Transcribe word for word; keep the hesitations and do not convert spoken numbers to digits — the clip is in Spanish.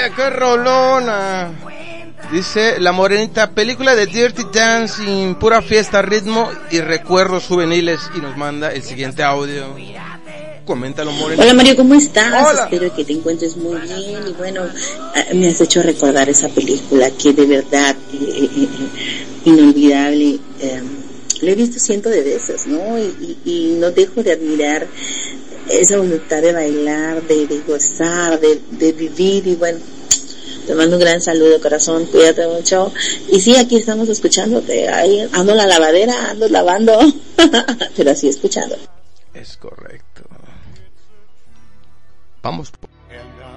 Vaya, qué rolona. Dice La Morenita, película de Dirty Dancing, pura fiesta, ritmo y recuerdos juveniles. Y nos manda el siguiente audio. Coméntalo, Morenita. Hola Mario, ¿cómo estás? Hola. Espero que te encuentres muy bien. Y bueno, me has hecho recordar esa película que de verdad eh, eh, inolvidable. Eh, lo he visto cientos de veces, ¿no? Y, y, y no dejo de admirar esa voluntad de bailar, de, de gozar, de, de vivir. Y bueno, te mando un gran saludo, corazón, cuídate mucho. Y sí, aquí estamos escuchándote. Ahí ando en la lavadera, ando lavando, pero así escuchando. Es correcto. Vamos.